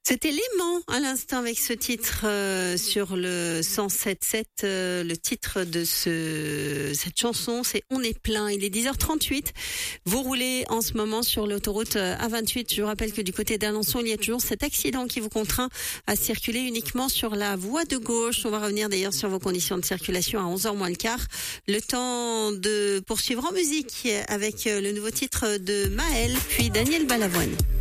C'était Léman à l'instant avec ce titre sur le 107.7. Le titre de cette chanson, c'est On est plein. Il est 10h38. Vous roulez en ce moment sur l'autoroute A28. Je vous rappelle que du côté d'Alençon, il y a toujours cet accident qui vous contraint à circuler uniquement sur la voie de gauche. On va revenir d'ailleurs sur vos conditions de circulation à 11h moins le quart. Le temps de poursuivre en musique avec le nouveau titre de Maël, puis Daniel Balavoine.